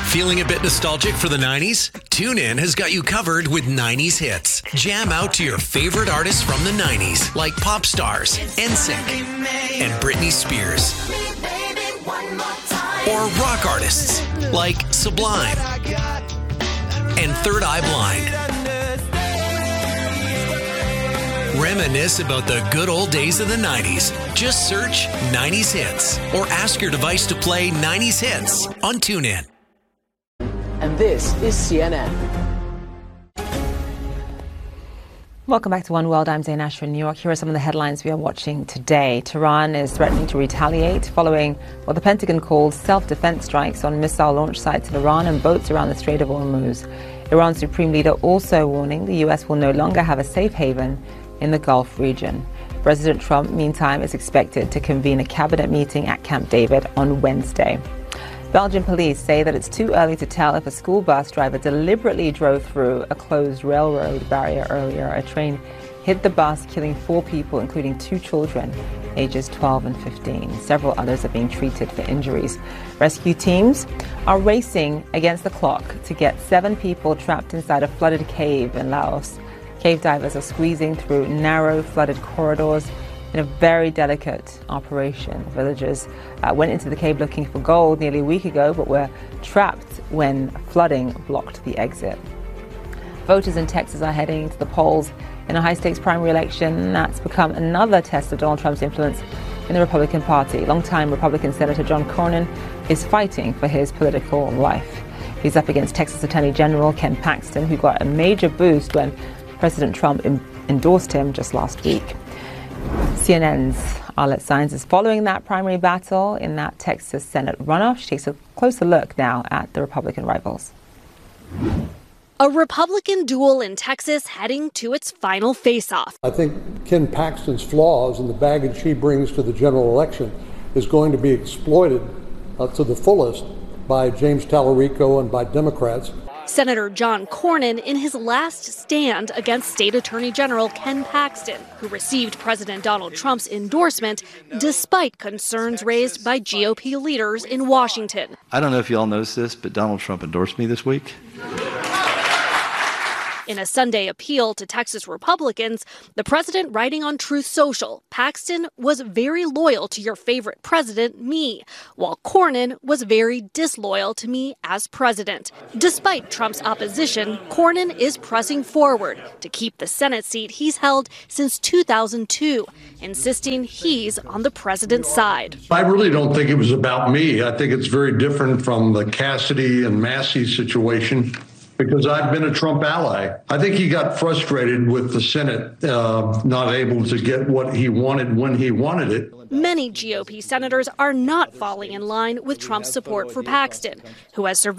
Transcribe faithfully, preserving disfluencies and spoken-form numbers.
Feeling a bit nostalgic for the nineties? TuneIn has got you covered with nineties hits. Jam out to your favorite artists from the nineties, like pop stars, N Sync, and Britney Spears. Or rock artists, like Sublime and Third Eye Blind. Reminisce about the good old days of the nineties. Just search nineties hits or ask your device to play nineties hits on TuneIn. And this is C N N. Welcome back to One World. I'm Zain Asher in New York. Here are some of the headlines we are watching today. Tehran is threatening to retaliate following what the Pentagon called self-defense strikes on missile launch sites in Iran and boats around the Strait of Hormuz. Iran's supreme leader also warning the U S will no longer have a safe haven in the Gulf region. President Trump, meantime, is expected to convene a cabinet meeting at Camp David on Wednesday. Belgian police say that it's too early to tell if a school bus driver deliberately drove through a closed railroad barrier earlier. A train hit the bus, killing four people, including two children, ages twelve and fifteen. Several others are being treated for injuries. Rescue teams are racing against the clock to get seven people trapped inside a flooded cave in Laos. Cave divers are squeezing through narrow, flooded corridors in a very delicate operation. Villagers uh, went into the cave looking for gold nearly a week ago, but were trapped when flooding blocked the exit. Voters in Texas are heading to the polls in a high-stakes primary election that's become another test of Donald Trump's influence in the Republican Party. Longtime Republican Senator John Cornyn is fighting for his political life. He's up against Texas Attorney General Ken Paxton, who got a major boost when President Trump em- endorsed him just last week. C N N's Arlette Saenz is following that primary battle in that Texas Senate runoff. She takes a closer look now at the Republican rivals. A Republican duel in Texas heading to its final face-off. I think Ken Paxton's flaws and the baggage he brings to the general election is going to be exploited uh, to the fullest by James Tallarico and by Democrats. Senator John Cornyn in his last stand against State Attorney General Ken Paxton, who received President Donald Trump's endorsement despite concerns raised by G O P leaders in Washington. I don't know if you all noticed this, but Donald Trump endorsed me this week. In a Sunday appeal to Texas Republicans, the president writing on Truth Social, Paxton was very loyal to your favorite president, me, while Cornyn was very disloyal to me as president. Despite Trump's opposition, Cornyn is pressing forward to keep the Senate seat he's held since two thousand two, insisting he's on the president's side. I really don't think it was about me. I think it's very different from the Cassidy and Massey situation, because I've been a Trump ally. I think he got frustrated with the Senate uh, not able to get what he wanted when he wanted it. Many G O P senators are not falling in line with Trump's support for Paxton, who has survived